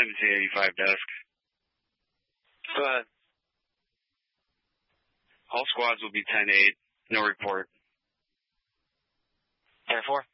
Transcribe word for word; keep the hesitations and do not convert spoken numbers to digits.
seventy eighty-five desk. Go ahead. All squads will be ten eight. No report. ten four.